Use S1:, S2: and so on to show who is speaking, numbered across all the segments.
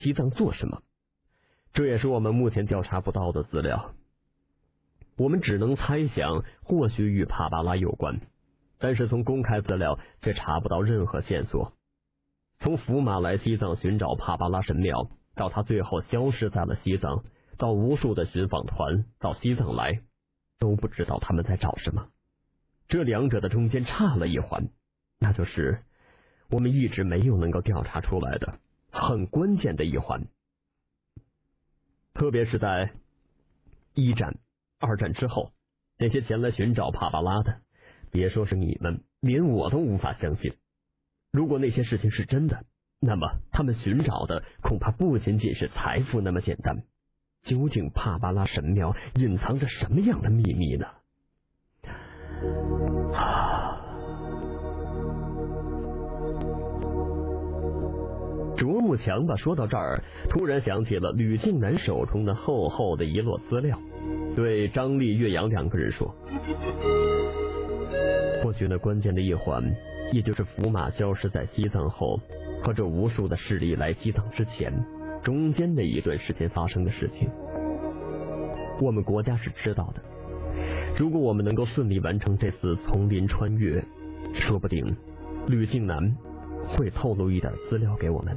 S1: 西藏做什么？这也是我们目前调查不到的资料。我们只能猜想，或许与帕巴拉有关，但是从公开资料却查不到任何线索。从福马来西藏寻找帕巴拉神庙，到他最后消失在了西藏，到无数的寻访团到西藏来，都不知道他们在找什么。这两者的中间差了一环，那就是我们一直没有能够调查出来的很关键的一环。特别是在一战、二战之后，那些前来寻找帕巴拉的，别说是你们，连我都无法相信。如果那些事情是真的，那么他们寻找的恐怕不仅仅是财富那么简单。究竟帕巴拉神庙隐藏着什么样的秘密呢？卓木强吧说到这儿，突然想起了吕静南手中的厚厚的一摞资料，对张丽、岳阳两个人说：或许那关键的一环，也就是福马消失在西藏后，和这无数的势力来西藏之前中间的一段时间发生的事情，我们国家是知道的。如果我们能够顺利完成这次丛林穿越，说不定吕静南会透露一点资料给我们。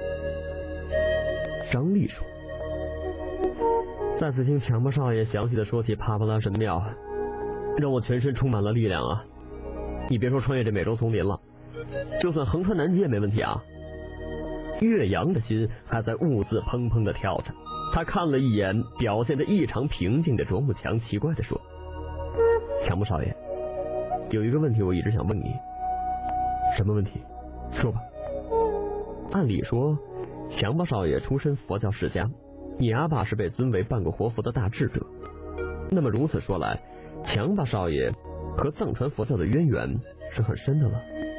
S1: 张丽说：再次听强巴少爷详细的说起帕巴拉神庙，让我全身充满了力量啊！你别说穿越这美洲丛林了，就算横穿南极也没问题啊！岳阳的心还在兀自砰砰的跳着，他看了一眼表现得异常平静的卓木强，奇怪的说：强木少爷，有一个问题我一直想问你。什么问题？说吧。按理说强巴少爷出身佛教世家，你阿爸是被尊为半个活佛的大智者，那么如此说来，强巴少爷和藏传佛教的渊源是很深的了。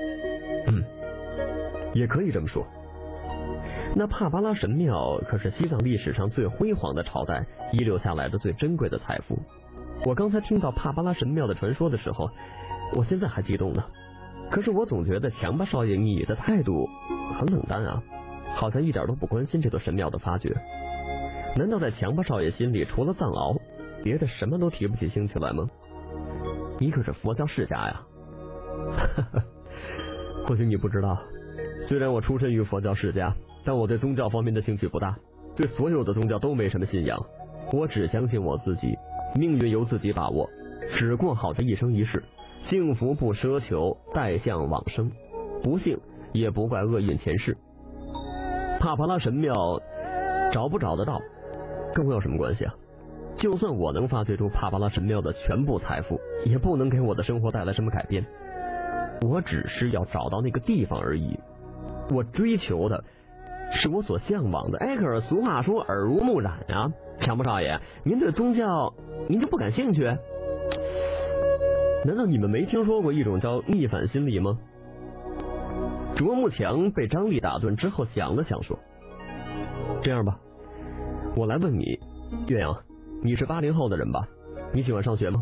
S1: 也可以这么说。那帕巴拉神庙可是西藏历史上最辉煌的朝代遗留下来的最珍贵的财富。我刚才听到帕巴拉神庙的传说的时候，我现在还激动呢。可是我总觉得强巴少爷你的态度很冷淡啊，好像一点都不关心这座神庙的发掘。难道在强巴少爷心里，除了藏獒，别的什么都提不起兴趣来吗？你可是佛教世家呀。或许你不知道，虽然我出身于佛教世家，但我对宗教方面的兴趣不大，对所有的宗教都没什么信仰。我只相信我自己，命运由自己把握，只过好这一生一世，幸福不奢求，待向往生，不幸也不怪厄运前世。帕巴拉神庙找不找得到跟我有什么关系啊？就算我能发掘出帕巴拉神庙的全部财富，也不能给我的生活带来什么改变。我只是要找到那个地方而已，我追求的是我所向往的。可是俗话说耳濡目染啊，强巴少爷，您对宗教您就不感兴趣？难道你们没听说过一种叫逆反心理吗？卓木强被张力打断之后想了想说：这样吧，我来问你，岳阳，你是80后的人吧？你喜欢上学吗？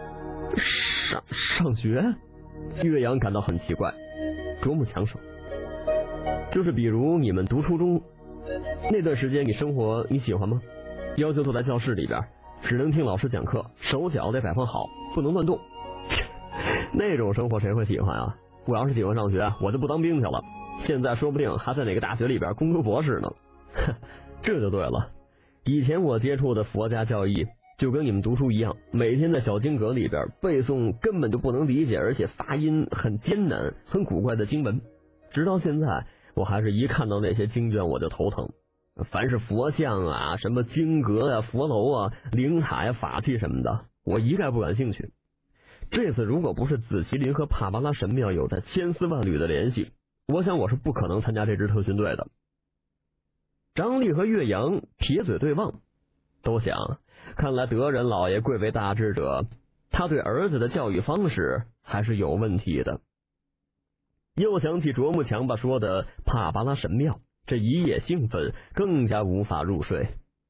S1: 上学？岳阳感到很奇怪。卓木强说：就是比如你们读初中那段时间，你生活你喜欢吗？要求坐在教室里边，只能听老师讲课，手脚得摆放好，不能乱动。那种生活谁会喜欢啊？我要是喜欢上学，我就不当兵去了，现在说不定还在哪个大学里边攻读博士呢。这就对了，以前我接触的佛家教义就跟你们读书一样，每天在小经阁里边背诵根本就不能理解，而且发音很艰难很古怪的经文，直到现在我还是一看到那些经卷我就头疼。凡是佛像啊，什么经阁啊、佛楼啊、灵塔呀、法器什么的，我一概不感兴趣。这次如果不是紫麒麟和帕巴拉神庙有着千丝万缕的联系，我想我是不可能参加这支特训队的。张力和岳阳撇嘴对望，都想，看来德仁老爷贵为大智者，他对儿子的教育方式还是有问题的。又想起卓木强吧说的帕巴拉神庙，这一夜兴奋，更加无法入睡。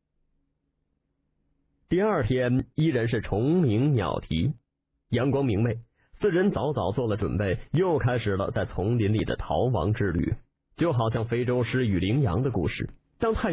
S1: 第二天依然是虫鸣鸟啼，阳光明媚，四人早早做了准备，又开始了在丛林里的逃亡之旅，就好像非洲狮与羚羊的故事， 当太